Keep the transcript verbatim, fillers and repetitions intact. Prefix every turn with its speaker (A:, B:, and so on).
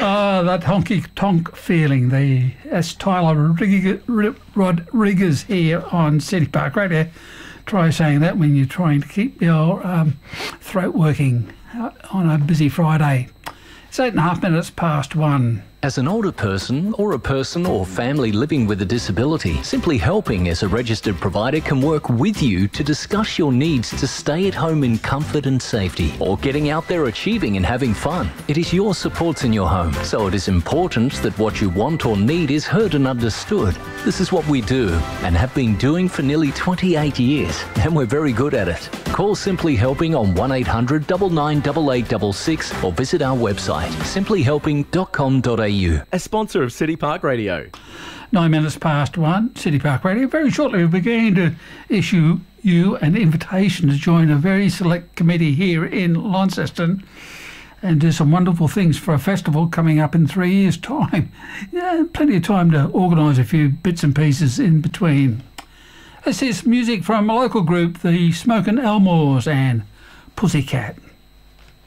A: Oh, that honky tonk feeling. The that's Tyler Rodriguez, Rodriguez here on City Park Radio. Try saying that when you're trying to keep your um, throat working on a busy Friday. It's eight and a half minutes past one.
B: As an older person or a person or family living with a disability, Simply Helping as a registered provider can work with you to discuss your needs to stay at home in comfort and safety, or getting out there achieving and having fun. It is your supports in your home, so it is important that what you want or need is heard and understood. This is what we do and have been doing for nearly twenty-eight years, and we're very good at it. Call Simply Helping on one eight hundred nine nine eight eight six six or visit our website simply helping dot com dot a u.
C: A sponsor of City Park Radio.
A: Nine minutes past one, City Park Radio. Very shortly we're going to issue you an invitation to join a very select committee here in Launceston and do some wonderful things for a festival coming up in three years' time. Yeah, plenty of time to organise a few bits and pieces in between. This is music from a local group, the Smokin' Elmores and Pussycat.